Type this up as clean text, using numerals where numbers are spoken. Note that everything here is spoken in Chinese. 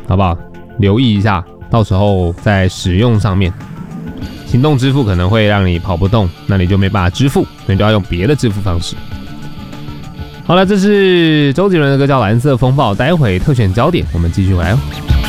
好不好？留意一下，到时候在使用上面，行动支付可能会让你跑不动，那你就没办法支付，那你就要用别的支付方式。好了，这是周杰伦的歌叫《蓝色风暴》，待会特选焦点，我们继续回来哦。